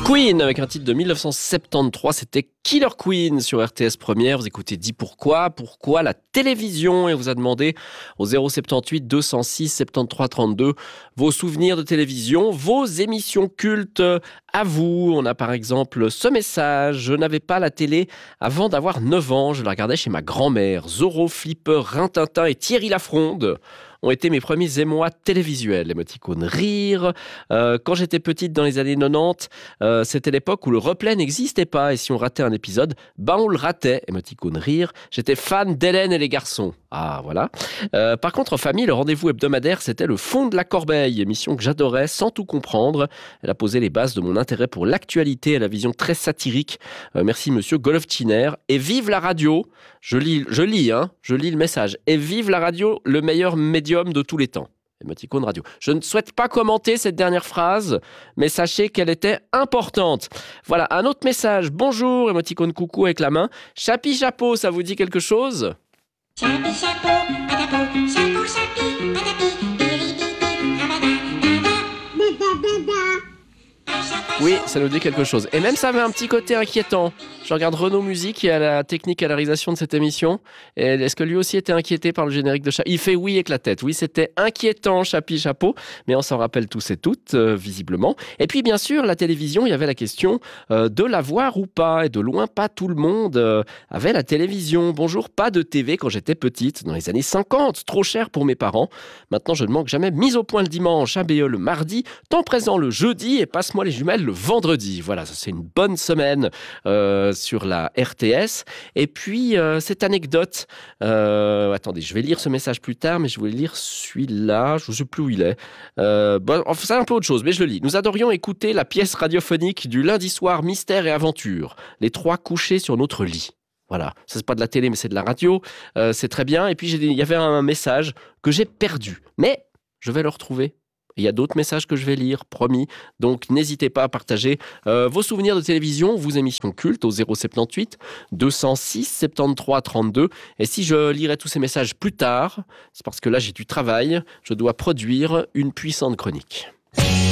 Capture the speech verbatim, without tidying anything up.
Queen avec un titre de dix-neuf cent soixante-treize, c'était Killer Queen sur R T S Première. Vous écoutez Dis pourquoi, pourquoi la télévision, et on vous a demandé au zéro soixante-dix-huit deux cent six soixante-treize trente-deux vos souvenirs de télévision, vos émissions cultes à vous. On a par exemple ce message: je n'avais pas la télé avant d'avoir neuf ans, je la regardais chez ma grand-mère. Zorro, Flipper, Rintintin et Thierry Lafronde ont été mes premiers émois télévisuels. Émoticône rire. Euh, quand j'étais petite dans les années quatre-vingt-dix, euh, c'était l'époque où le replay n'existait pas. Et si on ratait un épisode, bah on le ratait. Émoticône rire. J'étais fan d'Hélène et les garçons. Ah, voilà. Euh, par contre, en famille, le rendez-vous hebdomadaire, c'était le fond de la corbeille. Émission que j'adorais sans tout comprendre. Elle a posé les bases de mon intérêt pour l'actualité et la vision très satirique. Euh, merci, monsieur Golovtiner. Et vive la radio. Je lis, je lis, hein. Je lis le message. Et vive la radio, le meilleur médium de tous les temps. Émoticône radio. Je ne souhaite pas commenter cette dernière phrase, mais sachez qu'elle était importante. Voilà, un autre message. Bonjour, émoticône coucou avec la main. Chapi chapeau, ça vous dit quelque chose? Chapi chapeau, patapou, chapeau chapi, patapi, biribibi, rabada, Oui, ça nous dit quelque chose. Et même ça avait un petit côté inquiétant. Je regarde Renaud Musique qui a la technique à la réalisation de cette émission. Et est-ce que lui aussi était inquiété par le générique de Chapi? Il fait oui avec la tête. Oui, c'était inquiétant, Chapi Chapeau. Mais on s'en rappelle tous et toutes, euh, visiblement. Et puis, bien sûr, la télévision, il y avait la question euh, de la voir ou pas. Et de loin, pas tout le monde euh, avait la télévision. Bonjour, pas de T V quand j'étais petite, dans les années cinquante. Trop cher pour mes parents. Maintenant, je ne manque jamais. Mise au point le dimanche, A B E le mardi, temps présent le jeudi et passe-moi les jumelles le vendredi. Voilà, ça c'est une bonne semaine euh, sur la R T S. Et puis, euh, cette anecdote, euh, attendez, je vais lire ce message plus tard, mais je vais lire celui-là, je ne sais plus où il est. Euh, bon, c'est un peu autre chose, mais je le lis. Nous adorions écouter la pièce radiophonique du lundi soir Mystère et Aventure, les trois couchés sur notre lit. Voilà, ça c'est pas de la télé, mais c'est de la radio, euh, c'est très bien. Et puis, il y avait un message que j'ai perdu, mais je vais le retrouver. Il y a d'autres messages que je vais lire, promis. Donc, n'hésitez pas à partager euh, vos souvenirs de télévision, vos émissions cultes au zéro soixante-dix-huit deux cent six soixante-treize trente-deux. Et si je lirai tous ces messages plus tard, c'est parce que là, j'ai du travail. Je dois produire une puissante chronique.